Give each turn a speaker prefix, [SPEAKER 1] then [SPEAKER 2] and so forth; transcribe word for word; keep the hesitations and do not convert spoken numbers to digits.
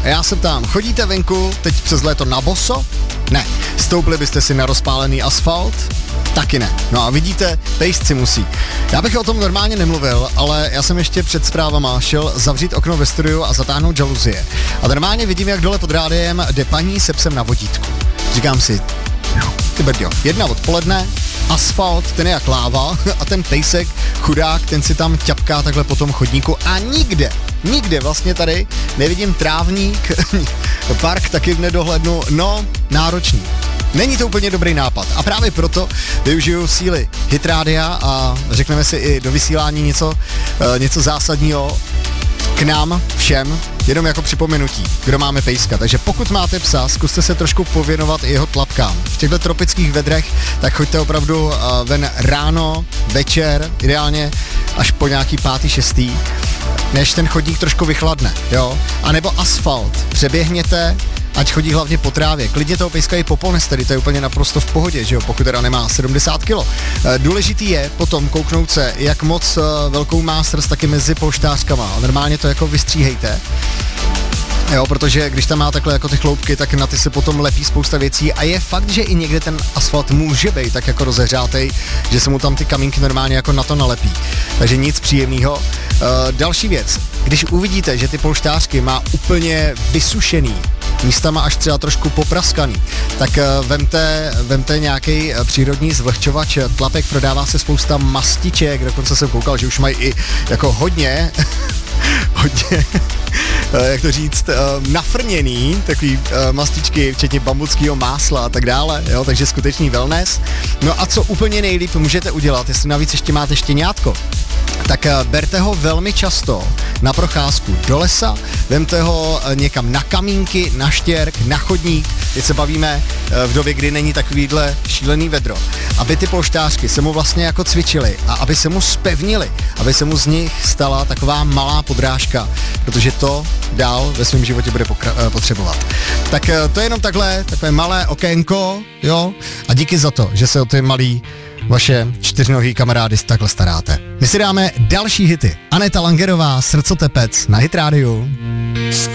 [SPEAKER 1] A já se ptám, chodíte venku teď přes léto na boso? Ne. Stoupli byste si na rozpálený asfalt? Taky ne. No a vidíte, pejsci musí. Já bych o tom normálně nemluvil, ale já jsem ještě před zprávama šel zavřít okno ve studiu a zatáhnout žaluzie. A normálně vidím, jak dole pod rádiem jde paní se psem na vodítku. Říkám si, ty brďo, jedna odpoledne, asfalt, ten je jak láva a ten pejsek, chudák, ten si tam ťapká takhle po tom chodníku a nikde, nikde vlastně tady nevidím trávník, park taky v nedohlednu, no náročný. Není to úplně dobrý nápad a právě proto využiju síly Hit Rádia a řekneme si i do vysílání něco, něco zásadního k nám všem, jenom jako připomenutí, kdo máme pejska. Takže pokud máte psa, zkuste se trošku pověnovat i jeho tlapkám. V těchto tropických vedrech, tak choďte opravdu ven ráno, večer, ideálně až po nějaký pátý, šestý, než ten chodník trošku vychladne, jo. A nebo asfalt, přeběhněte, ať chodí hlavně po trávě. Klidně toho pejska i po polnesteri, to je úplně naprosto v pohodě, že jo, pokud teda nemá sedmdesát kilo. Důležitý je potom kouknout se, jak moc velkou má srst taky mezi polštářkama. Normálně to jako vystříhejte. Jo, protože když tam má takhle jako ty chloupky, tak na ty se potom lepí spousta věcí a je fakt, že i někde ten asfalt může být tak jako rozehřátej, že se mu tam ty kamínky normálně jako na to nalepí. Takže nic příjemného. Uh, další věc, když uvidíte, že ty polštářky má úplně vysušený, místama až třeba trošku popraskaný, tak uh, vemte, vemte nějaký uh, přírodní zvlhčovač, tlapek, prodává se spousta mastiček, dokonce jsem koukal, že už mají i jako hodně hodně, jak to říct, nafrněný, takový mastičky, včetně bambuckého másla a tak dále, jo, takže skutečný wellness. No a co úplně nejlíp můžete udělat, jestli navíc ještě máte štěňátko, tak berte ho velmi často na procházku do lesa, vemte ho někam na kamínky, na štěrk, na chodník, teď se bavíme v době, kdy není takovýhle šílený vedro, aby ty polštářky se mu vlastně jako cvičily a aby se mu spevnily, aby se mu z nich stala taková malá podrážka, protože to dál ve svém životě bude pokra- potřebovat. Tak to je jenom takhle, takové malé okénko, jo, a díky za to, že se o ty malý vaše čtyřnohý kamarády takhle staráte. My si dáme další hity. Aneta Langerová, Srdcotepec na Hit Rádiu.